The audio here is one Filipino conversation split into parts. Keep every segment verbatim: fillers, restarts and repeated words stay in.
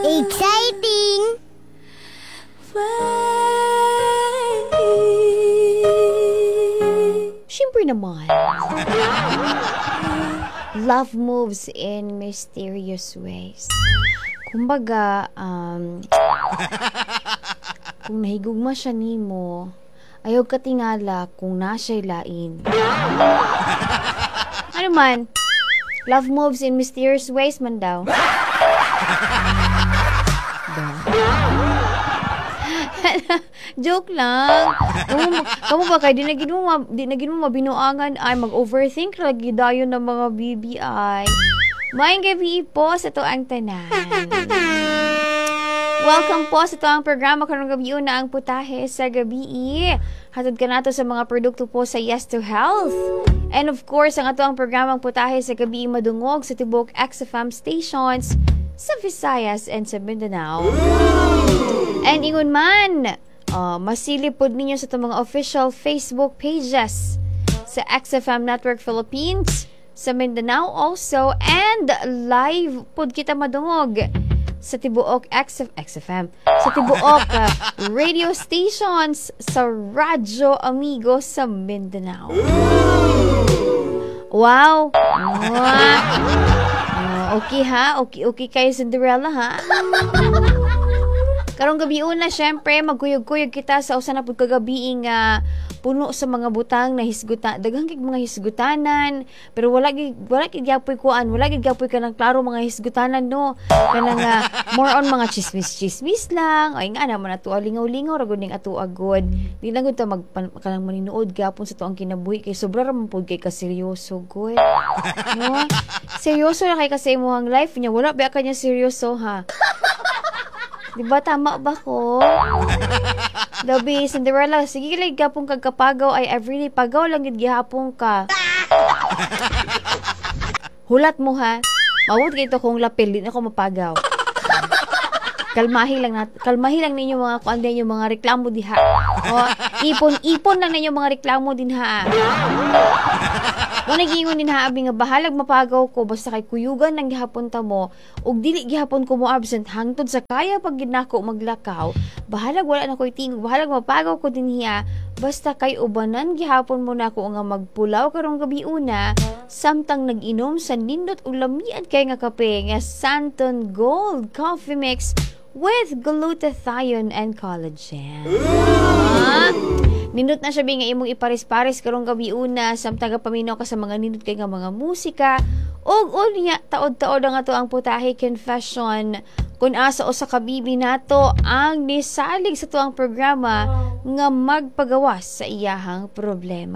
Exciting! Siyempre naman. Love moves in mysterious ways. Kumbaga, um, kung nahigugma siya nimo, ayaw ka tingala kung nasa'y lain. Ano man, love moves in mysterious ways man daw. Joke lang. Kamu, kamu ba kay di na gid mo ma- di na gid mo mabinuangan ay mag-overthink lagi dayon ng mga B B I. Maayong gabi po sa to ang tanan. Welcome po sa to ang programa karong gabi na ang putahe sa gabi. Hatod ka nato sa mga produkto po sa Yes to Health. And of course, ang ato ang programang putahe sa gabi madungog sa tibok X F M stations sa Visayas and sa Mindanao. And ingon man, uh, masilipod ninyo sa itong mga official Facebook pages sa X F M Network Philippines, sa Mindanao also, and live pod kita madungog sa tibuok X F M, X F M sa tibuok uh, radio stations sa Radyo Amigo sa Mindanao. Wow! Mwah! Uh, okay ha? Okay, okay kayo Cinderella ha? Karong gabi una, syempre, magkuyog-kuyog kita sa usa na pud kagabiing uh, puno sa mga butang na hisgutan, daghang kig mga hisgutanan, pero wala gid wala gid gyapoy kuan, wala gid gyapoy kanang klaro mga hisgutanan no. Kanang uh, more on mga chismis-chismis lang. Ay nga naman ato lingaw-lingaw ra gud ning ato agod. Di lang gud ta mag kanang maninuod gyapon sa tuang kinabuhi kay sobra ra man pud kay kaseryoso gud. No? Seryoso na kay kasi imong life niya, wala ba kanya seryoso ha. Diba tama ba ko? Dabi, Cinderella, sige lang gapong kagkapagaw ay everyday pagaw lang gid gihapon ka. Hulat mo ha. Mawud kay to kung lapil din ako mapagaw. Kalmahi lang nat kalmahi lang ninyo mga kuan din yung mga reklamo diha. O, ipon-ipon lang ninyo mga reklamo din ha. Kung nagingon din haabi nga bahalag mapagaw ko basta kay kuyugan ng gihapon ta mo ug dili gihapon ko mo absent hangtod sa kaya pag ginako maglakaw bahalag wala na koy tingog bahalag mapagaw ko din hiya basta kay ubanan gihapon mo na ko nga magpulaw karong gabi una samtang nag-inom sa nindot ug lamian kay nga kape nga Santon Gold Coffee Mix with glutathione and collagen. Ah, nindot na siya nga imong iparis-paris karong gabi una samtang paminaw ka sa mga nindot kay nga mga musika ug unya taod-taod ang ato ang putahe confession kun asa usa ka bibi nato ang nisalig sa tuang programa nga magpagawas sa iyahang problema.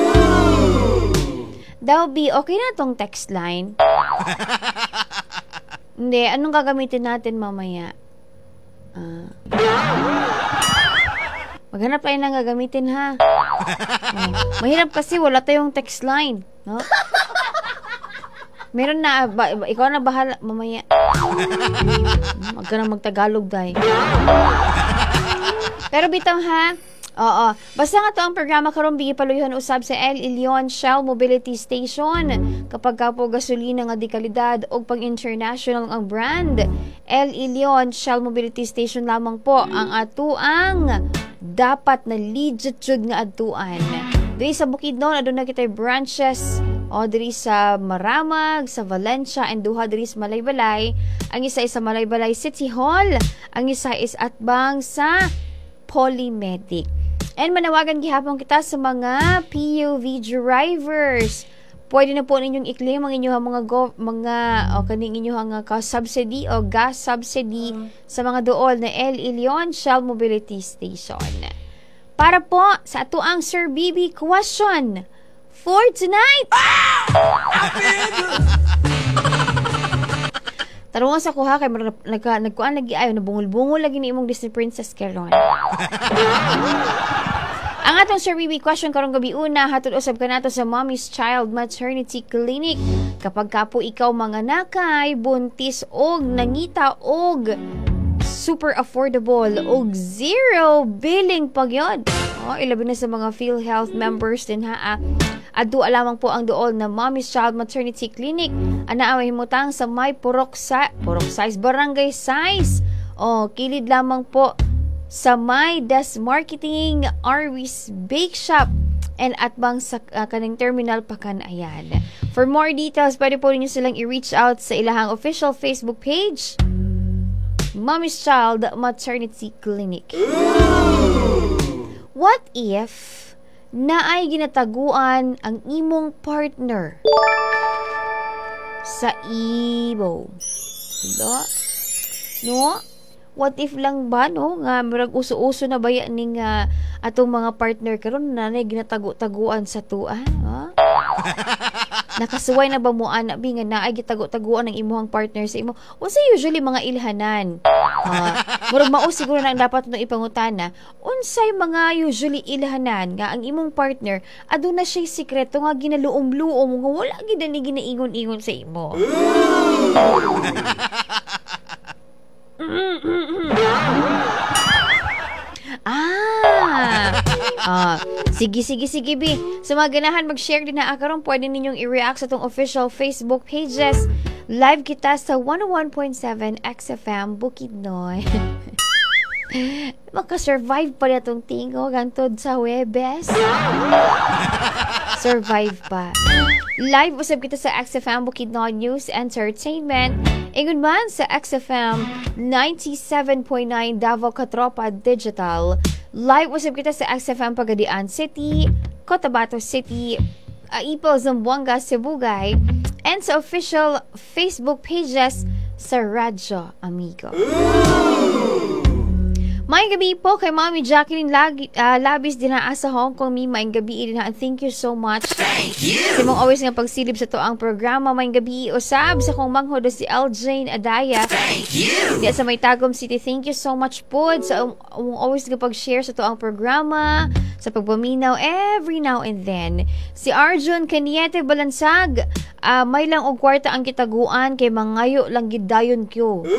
Daw bi okay na tong text line. Hindi, anong gagamitin natin mamaya? Uh, Maghanap tayo ng gagamitin ha. Oh, mahirap kasi wala tayong text line, no? Meron na ba, ikaw na bahala mamaya. Wag ka na magtagalog dai. Pero bitaw ha. Oo. Basta nga to ang programa karon bigi paluyhan usab sa El Ilion Shell Mobility Station. Kapag kapo gasolina nga di kalidad og pang international ang brand, El Ilion Shell Mobility Station lamang po ang atuang dapat na legit jud nga adtuan. Diri sa Bukidnon aduna kitay branches o diri sa Maramag, sa Valencia and duha diri sa Malaybalay. Ang isa is sa Malaybalay City Hall, ang isa is atbang sa Polymedic. And manawagan gihapon kita sa mga P U V drivers. Pwede na po ninyong i-claim ang inyong mga go, mga o kaning inyong nga subsidy o gas subsidy uh, sa mga dool na El Ilion Shell Mobility Station. Para po sa ato ang Sir B B question for tonight. Tarungan sa kuha kay nagka nagkuan lagi ayo nabungol-bungol lagi ni imong Disney Princess karon. Ang atong Sir B B question karong gabi una hatod usab kanato sa Mommy's Child Maternity Clinic. Kapag kapo ikaw mga nakay, buntis og nangita og super affordable og zero billing pagyod. Oh, ilabi na sa mga PhilHealth members din ha. Ah. Adu lamang po ang duol na Mommy's Child Maternity Clinic. Ana ang himutang sa may Purok sa Purok Size Barangay Size. O kilid lamang po sa may Des Marketing Arwis Bake Shop and atbang sa uh, kaning terminal Pakanayan. For more details, pwede po ninyo silang i-reach out sa ilahang official Facebook page, Mommy's Child Maternity Clinic. What if naay ginataguan ang imong partner sa ibo? Diba? No? What if lang ba, no? Nga, marag uso-uso na ba yan ning uh, atong mga partner karon na na ginatagu-taguan sa tuan? Ha? Nakasuway na ba mo ana bi nga naay gitago-taguan ng imuhang partner sa imo? Unsa usually mga ilhanan? Ha? Murag mao siguro nang dapat no ipangutana. Unsay mga usually ilhanan nga ang imong partner aduna siya sikreto nga ginaluom-luom nga wala gid ni ginaingon-ingon sa imo? Ah, ah, sige, sige, sige, bi. Sa mga ganahan, mag-share din na akaron, pwede ninyong i-react sa itong official Facebook pages. Live kita sa one oh one point seven X F M Bukidnoy. Maka-survive pa na itong tingo gantod sa Webes. Survive pa. Live usab kita sa X F M Bukidnoy News Entertainment. Ingon man sa X F M ninety-seven point nine Davao Katropa Digital. Live usab kita sa X F M Pagadian City, Cotabato City, Aipil, Zamboanga, Sibugay, and sa official Facebook pages sa Radyo Amigo. Maayong gabi po kay Mommy Jacqueline Lagi, uh, Labis din na sa Hong Kong. Mi, maayong gabi din na. Thank you so much. Thank you. Kasi mong always nga pagsilip sa to ang programa. Maayong gabi usab sa kong manghodo si L. Jane Adaya. Thank you. Diya sa may Tagum City. Thank you so much po sa um, um, always nga pag-share sa to ang programa, sa pagpaminaw every now and then. Si Arjun Caniete Balansag, uh, may lang og kwarta ang kitaguan kay mangayo lang gidayon kyo.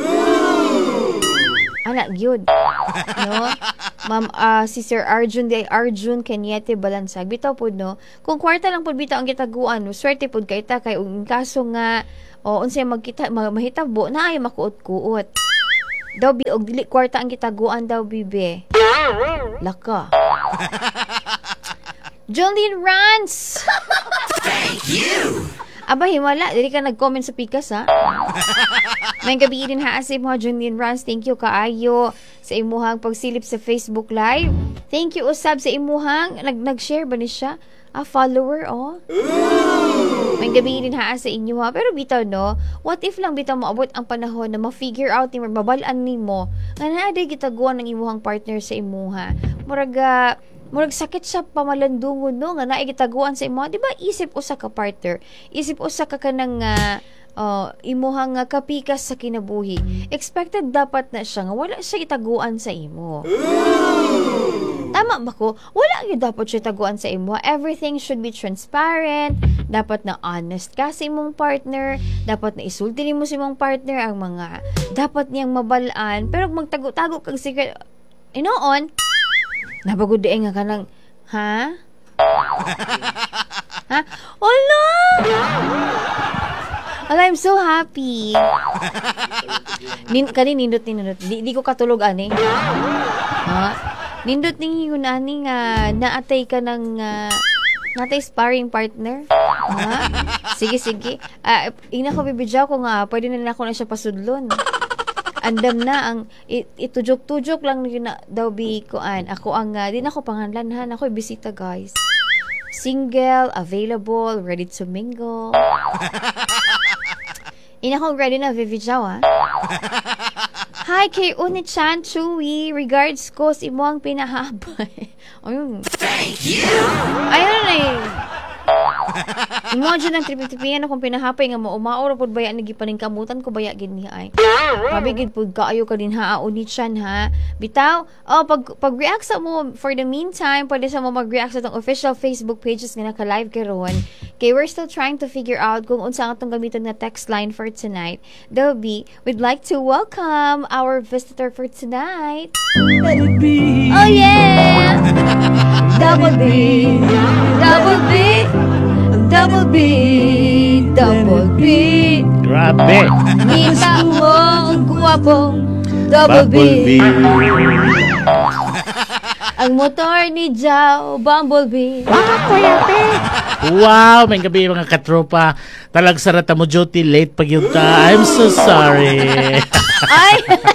Anak gyud. No? Ma'am, uh, si Sir Arjun day Arjun Caniete Balansag. Bitaw pod no. Kung kwarta lang pod bitaw ang kitaguan, no, swerte pod kay ta kay ung kaso nga o unsay magkita ma- mahitabo na ay makuot-kuot. Daw bi og dili kwarta ang kitaguan daw bibe. Laka. Jolene Rance. Thank you. Aba, himala. Dili ka nag-comment sa pikas, ha? May gabi rin ha sa imuha, Junior Rans. Thank you kaayo sa imuhang pagsilip sa Facebook Live. Thank you usab sa imuhang nag nag-share ba ni siya? A follower, oh. May gabi rin ha sa inyo, ha? Pero bitaw, no? What if lang bitaw maabot ang panahon na ma-figure out ni mababalaan ni mo nga naaday gitaguan ng imuhang partner sa imuha? Muraga, murag sakit sa pamalandungon, no, nga naay gitaguan sa imo. Di ba isip usa ka partner, isip usa ka kanang uh, uh, imuhang uh, kapikas sa kinabuhi, expected dapat na siya nga wala siya itaguan sa imo. Tama ba ko? Wala gyud dapat siya itaguan sa imo. Everything should be transparent. Dapat na honest ka sa imong partner. Dapat na isulti nimo sa imong partner ang mga dapat niyang mabalaan. Pero magtago-tago kag secret, inoon, napagod di nga ka ng, ha? Ha? Wala! Wala, I'm so happy. Nin, kani nindot, nindot. Di, di ko katulog, ani. Ha? Nindot ning yun, ani, nga, naatay ka ng, uh, natay sparring partner. Ha? Sige, sige. Uh, ina ko bibidyaw ko nga, pwede na ako na siya pasudlon. Andam na ang it, itujuk-tujuk lang yun na daw bi koan. Ako ang uh, din ako panganlanhan, ako bisita guys. Single, available, ready to mingle. Ina ko ready na vividyaw, ha. Hi kay Uni-chan Chewy, regards ko si mo ang pinahabay. Ayun. Thank you. Ayun na eh. Imagine ang tripi-tripian akong pinahapay nga mo umaora pod baya nagipaning kamutan ko baya gid niya ay. Mabigid pod kaayo ka din ha Uni-chan ha. Bitaw, oh pag pag-react sa mo for the meantime, pwede sa mo mag-react sa tong official Facebook pages nga naka-live karon. Okay, we're still trying to figure out kung unsa ang atong gamiton nga text line for tonight. Dobby, we'd like to welcome our visitor for tonight. Let it be. Oh yeah! Double B! Double B! Double B, double B. Grabe. Ngita mo ang guwapo. Double B. Bumblebee. Ang motor ni Jao, Bumblebee. Wow, may gabi mga katropa. Talag sarata mo duty, late pag yung ta. I'm so sorry. Ay!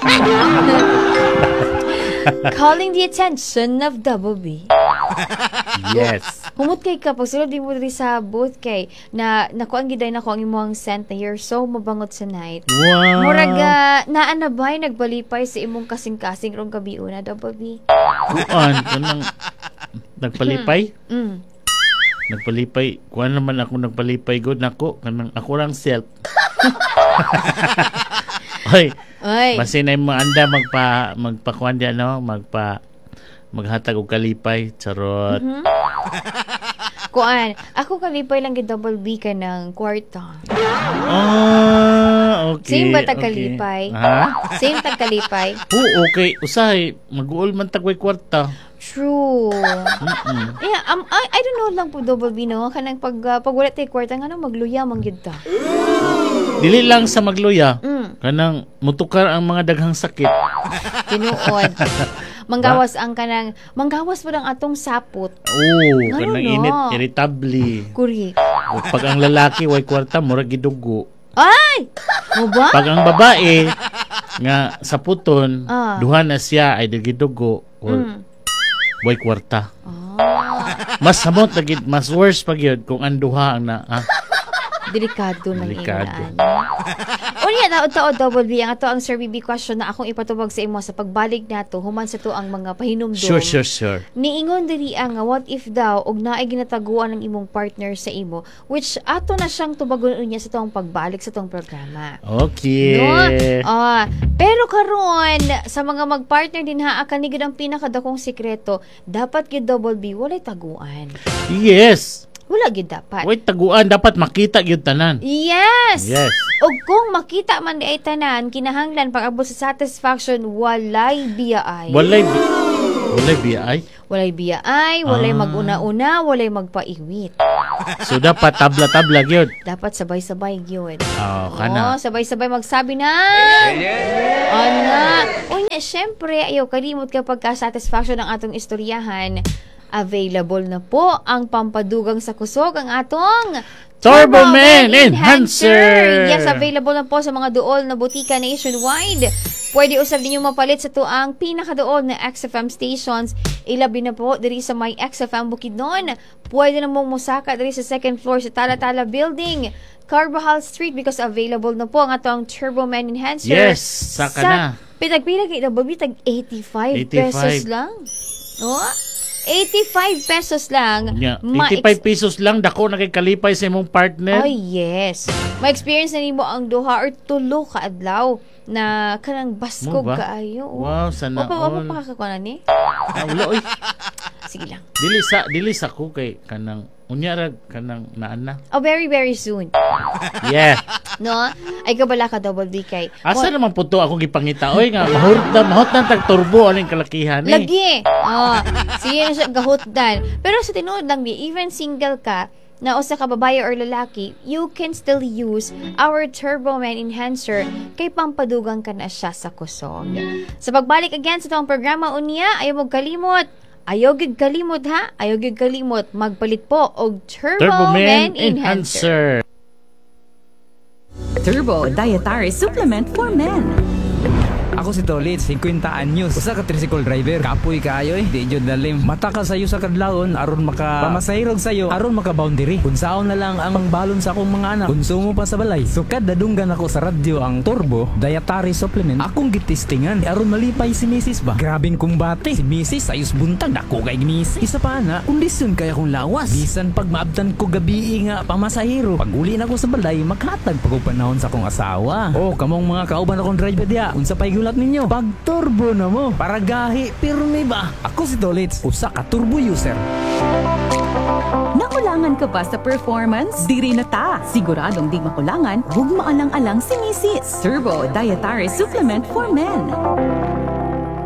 Calling the attention of Double B. Yes. Humot kay ka, pag sulod di mo rin sa booth kay, na nakuan giday na ko ang imong scent na you're so mabangot sa night. Wow. Muraga, naan na ba'y nagbalipay sa imong kasing-kasing rong gabi una, Double B? Kuan, kunang nagpalipay? Mm. Nagpalipay. Kuan naman ako nagpalipay good nako. Kanang ako lang self. Oy. Ay. Basin ay mo anda magpa magpakuan diyan no, magpa maghatag og kalipay, charot. Mm-hmm. Kuan, ako kalipay lang gid Double B ka ng kwarta. Ah, okay. Same ba tag okay. kalipay? Ha? Same tag kalipay? Oo, okay. Usahay, mag-uol man tagway kwarta. True. Mm-mm. Yeah, um, I, I don't know lang po Double B no, kanang pag uh, pag wala tay kwarta nga nang magluya man gyud ta. Dili lang sa magluya. Mm. Kanang mutukar ang mga daghang sakit. Tinuod. Manggawas ang kanang manggawas po ang atong sapot. Oo, Ano kanang no? init, irritable. Kuri. O, pag ang lalaki way kwarta, murag gidugo. Ay! Mo ba? Pag ang babae nga sa puton, Ah. duha na siya ay gidugo or Mm. way kwarta. Ah, Mas samot lagi, mas worse pag yun kung ang duha ang na ah, delikado na Delikado. inaan. Unya taod-taod Double B ang ato ang Sir B B question na akong ipatubag sa imo sa pagbalik nato human sa to ang mga pahinumdom. sure, sure, sure. Niingon diri ang nga, what if daw og naay ginataguan ng imong partner sa imo which ato na siyang tubagon unya sa tong pagbalik sa tong programa. Okay. No? Ah, pero karon sa mga magpartner din ha akan ni gid ang pinakadakong sekreto, dapat gid Double B walay taguan. Yes. Wala gid dapat. Way taguan, dapat makita gyud tanan. Yes. Yes. Og kung makita man di ay tanan, kinahanglan pag-abot sa satisfaction, walay biyaay. Walay bi- walay biyay. Walay biyaay, walay Ah. mag-una-una, walay magpaiwit. So dapat tabla-tabla gyud. Dapat sabay-sabay gyud. Oh, Oh, kana. sabay-sabay magsabi na. Ana. Unya, syempre, ayaw kalimot kapag ka-satisfaction ng atong istoryahan. Available na po ang pampadugang sa kusog ang atong Turbo Man Enhancer! Yes, available na po sa mga duol na butika nationwide. Pwede usab ninyo mapalit sa tuang pinakaduol na X F M stations. Ilabi na po diri sa may X F M Bukidnon. Pwede na mong musaka diri sa second floor sa Tala-Tala Building, Carbajal Street, because available na po ang atong Turbo Man Enhancer. Yes, saka na. Pinagpila kay Double B, tag eighty-five, eighty-five. pesos lang. Oh, eighty-five pesos lang. Yeah. Ma- eighty-five pesos lang dako na kay kalipay sa imong partner. Oh, yes. Ma-experience na nimo ang duha or tulo ka adlaw na kanang baskog Mo ba? kaayo. Oh. Wow, sana Opa, opa all. pa kakakuna ni. Ah, wala oy. Sige lang. Dili sa dili sa ko kay kanang unya ra kanang naana. Oh, very, very soon. Yeah. No? Ay, kabala ka Double B kay. Asa Mo- naman po to akong gipangita oy nga mahurot na mahot na tag turbo aning kalakihan eh. Lagi. Oh, sige na siya gahutdan. Pero sa tinuod lang di, even single ka, na usa ka babae or lalaki, you can still use our Turbo Man Enhancer kay pampadugang ka na siya sa kusog. Sa pagbalik again sa itong programa unya, ayaw mo kalimot. Ayaw gid kalimot ha. Ayaw gid kalimot. Magpalit po og Turbo, Turbo Man Man Enhancer. Enhancer. Turbo Dietary Supplement for Men. Ako si Tolit, fifty anyos. Usa ka tricycle driver. Kapoy kaayo eh. Di jud dalim. Mata ka sayo sa kadlawon aron maka pamasahirog sayo aron maka boundary. Kung saon na lang ang balon sa akong mga anak. Konsumo pa sa balay. So kada dunggan ako sa radyo ang Turbo Dietary Supplement. Akong gitistingan aron malipay si Missus ba. Grabing kumbate. Si Missus ayos buntag dako kay Missus. Isa pa na, kondisyon kaya kong lawas. Bisan pag maabtan ko gabi nga pamasahiro. Pag uli na ko sa balay, maghatag pag panahon sa akong asawa. Oh, kamong mga kauban akong driver diya. Unsa pay gulat ninyo? Pag turbo na mo. Para gahi, pirmi ba? Ako si Tolits, usa ka turbo user. Nakulangan ka ba sa performance? Diri na ta. Siguradong di makulangan, hug maalang-alang si Missus Turbo Dietary Supplement for Men.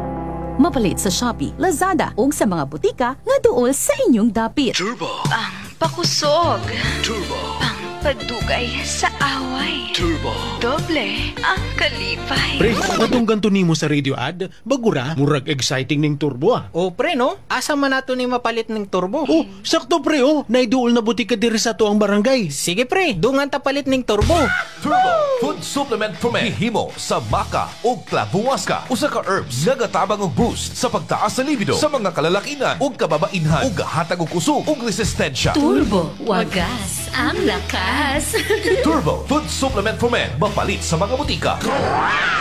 Mapalit sa Shopee, Lazada ug sa mga butika nga duol sa inyong dapit. Turbo. Um, Pakusog. Turbo. Padugay sa away. Turbo. Doble ang kalipay. Pre, katong ganto nimo sa radio ad, bagura, murag exciting ning turbo ah. O pre no, asa man nato ni mapalit ng turbo? Oh, sakto pre oh, naiduol na buti ka diri sa tuang barangay. Sige pre, dungan ta palit ng turbo. Turbo Food Supplement for Men hihimo sa maca ug klabuwaska. Usa ka herbs nga gatabang og boost sa pagtaas sa libido sa mga kalalakinan ug kababainhan ug gahatag og kusog ug resistensya. Turbo, wagas ang lakas. Turbo Food Supplement for Men mapalit sa mga butika.